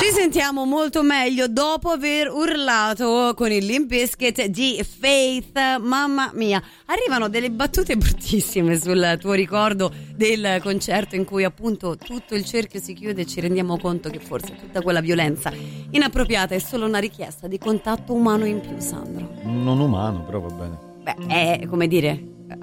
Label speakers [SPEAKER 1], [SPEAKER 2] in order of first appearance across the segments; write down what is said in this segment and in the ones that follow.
[SPEAKER 1] Ci sentiamo molto meglio dopo aver urlato con il Limp Bizkit di Faith. Mamma mia, arrivano delle battute bruttissime sul tuo ricordo del concerto in cui appunto tutto il cerchio si chiude e ci rendiamo conto che forse tutta quella violenza inappropriata è solo una richiesta di contatto umano in più, Sandro.
[SPEAKER 2] Non umano, però va bene.
[SPEAKER 1] Beh, è come dire,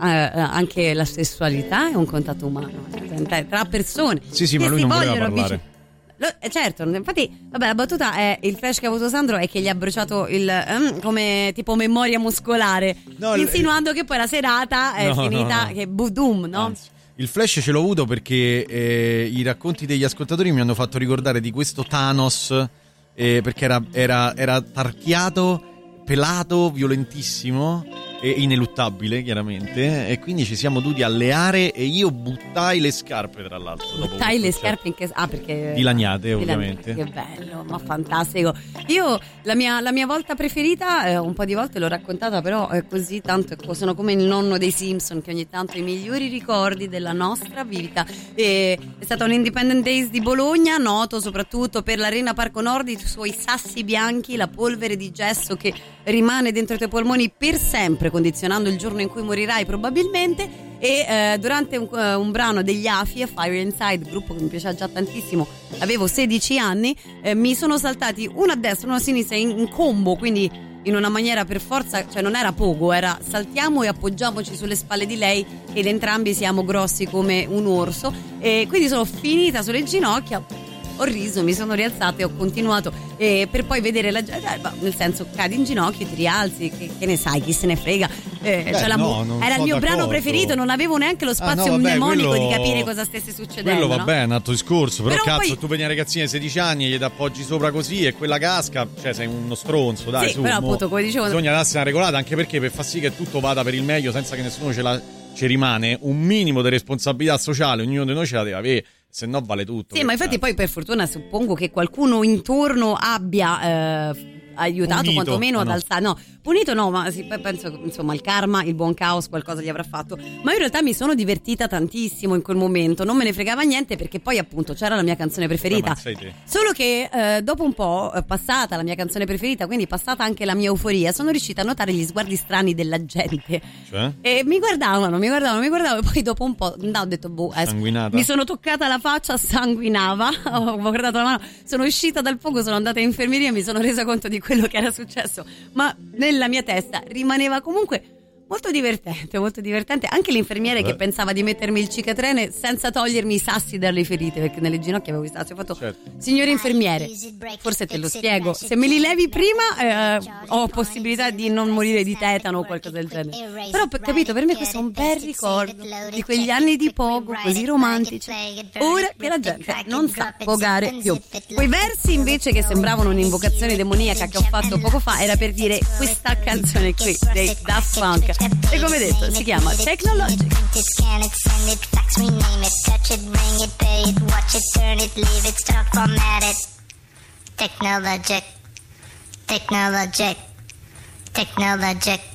[SPEAKER 1] anche la sessualità è un contatto umano tra persone.
[SPEAKER 2] Sì, ma lui non voleva parlare.
[SPEAKER 1] Certo, infatti, vabbè, la battuta è il flash che ha avuto Sandro è che gli ha bruciato il come tipo memoria muscolare, insinuando che poi la serata è finita che budum, no?
[SPEAKER 2] Anzi, il flash ce l'ho avuto perché i racconti degli ascoltatori mi hanno fatto ricordare di questo Thanos, perché era tarchiato, pelato, violentissimo e ineluttabile chiaramente, e quindi ci siamo dovuti alleare e io buttai le scarpe, tra l'altro.
[SPEAKER 1] Buttai le scarpe in che... perché
[SPEAKER 2] dilagnate, ovviamente.
[SPEAKER 1] Che bello, ma fantastico. Io la mia volta preferita, un po' di volte l'ho raccontata, però è così tanto, sono come il nonno dei Simpson, che ogni tanto i migliori ricordi della nostra vita. È stata un Independent Days di Bologna, noto soprattutto per l'Arena Parco Nord, i suoi sassi bianchi, la polvere di gesso che rimane dentro i tuoi polmoni per sempre, condizionando il giorno in cui morirai probabilmente. E durante un brano degli AFI, A Fire Inside, gruppo che mi piaceva già tantissimo, avevo 16 anni, mi sono saltati uno a destra e uno a sinistra in combo, quindi in una maniera per forza, cioè non era pogo, era saltiamo e appoggiamoci sulle spalle di lei ed entrambi siamo grossi come un orso, e quindi sono finita sulle ginocchia. Ho riso, mi sono rialzata e ho continuato, per poi vedere la gente, nel senso, cadi in ginocchio, ti rialzi, che ne sai, chi se ne frega. Era il mio brano preferito, non avevo neanche lo spazio mnemonico di capire cosa stesse succedendo.
[SPEAKER 2] Quello vabbè, è un altro discorso, però cazzo,
[SPEAKER 1] poi...
[SPEAKER 2] tu vedi una ragazzina di 16 anni e gli appoggi sopra così e quella casca, cioè sei uno stronzo, dai,
[SPEAKER 1] sì, però appunto, come dicevo,
[SPEAKER 2] bisogna darsi una regolata, anche perché per far sì che tutto vada per il meglio senza che nessuno ci rimane un minimo di responsabilità sociale, ognuno di noi ce la deve avere, se no vale tutto.
[SPEAKER 1] Sì, ma infatti poi per fortuna suppongo che qualcuno intorno abbia aiutato punito, quantomeno ad alzare, no, punito no, ma sì, penso che insomma il karma, il buon caos qualcosa gli avrà fatto, ma io in realtà mi sono divertita tantissimo in quel momento, non me ne fregava niente perché poi appunto c'era la mia canzone preferita, solo che dopo un po', passata la mia canzone preferita, quindi passata anche la mia euforia, sono riuscita a notare gli sguardi strani della gente,
[SPEAKER 2] cioè?
[SPEAKER 1] E mi guardavano e poi dopo un po' ho detto mi sono toccata la faccia, sanguinava, ho guardato la mano, sono uscita dal fuoco, sono andata in infermeria e mi sono resa conto di quello che era successo, ma nella mia testa rimaneva comunque molto divertente anche l'infermiere che pensava di mettermi il cicatrene senza togliermi i sassi dalle ferite, perché nelle ginocchia avevo i sassi. Ho fatto, signore infermiere, forse te lo spiego, se me li levi prima ho possibilità di non morire di tetano o qualcosa del genere, però capito, per me questo è un bel ricordo di quegli anni di pogo così romantici, ora che la gente non sa pogare più. Quei versi invece che sembravano un'invocazione demoniaca che ho fatto poco fa era per dire questa canzone qui dei Daft Punk, e come detto si chiama Technologic.
[SPEAKER 3] Technologic.